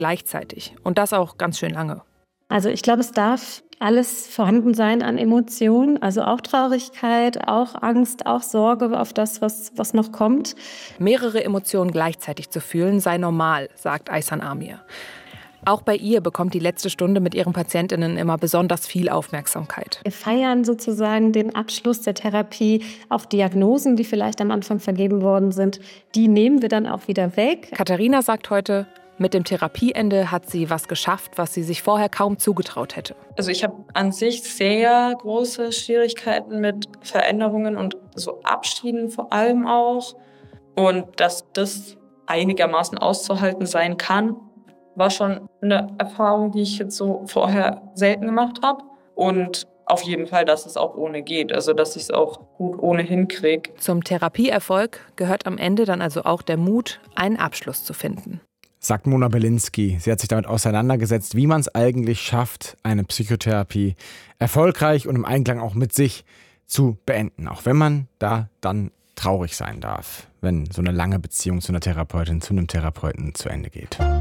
gleichzeitig. Und das auch ganz schön lange. Also ich glaube, es darf alles vorhanden sein an Emotionen, also auch Traurigkeit, auch Angst, auch Sorge auf das, was noch kommt. Mehrere Emotionen gleichzeitig zu fühlen sei normal, sagt Aysan Amir. Auch bei ihr bekommt die letzte Stunde mit ihren PatientInnen immer besonders viel Aufmerksamkeit. Wir feiern sozusagen den Abschluss der Therapie. Auch Diagnosen, die vielleicht am Anfang vergeben worden sind, die nehmen wir dann auch wieder weg. Katharina sagt heute, mit dem Therapieende hat sie was geschafft, was sie sich vorher kaum zugetraut hätte. Also ich habe an sich sehr große Schwierigkeiten mit Veränderungen und so Abschieden vor allem auch. Und dass das einigermaßen auszuhalten sein kann, war schon eine Erfahrung, die ich jetzt so vorher selten gemacht habe. Und auf jeden Fall, dass es auch ohne geht. Also dass ich es auch gut ohne hinkriege. Zum Therapieerfolg gehört am Ende dann also auch der Mut, einen Abschluss zu finden. Sagt Mona Belinsky. Sie hat sich damit auseinandergesetzt, wie man es eigentlich schafft, eine Psychotherapie erfolgreich und im Einklang auch mit sich zu beenden. Auch wenn man da dann traurig sein darf, wenn so eine lange Beziehung zu einer Therapeutin, zu einem Therapeuten zu Ende geht.